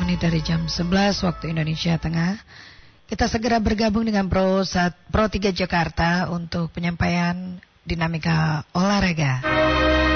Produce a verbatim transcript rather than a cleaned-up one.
menit dari jam sebelas waktu Indonesia Tengah. Kita segera bergabung dengan Pro, Pro tiga Jakarta untuk penyampaian dinamika olahraga.